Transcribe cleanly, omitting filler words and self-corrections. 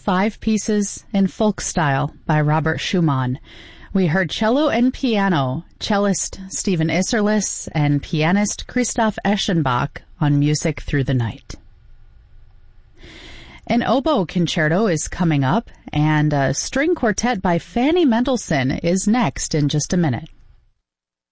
5 pieces in folk style by Robert Schumann. We heard cello and piano, cellist Stephen Isserlis and pianist Christoph Eschenbach on Music Through the Night. An oboe concerto is coming up, and a string quartet by Fanny Mendelssohn is next in just a minute.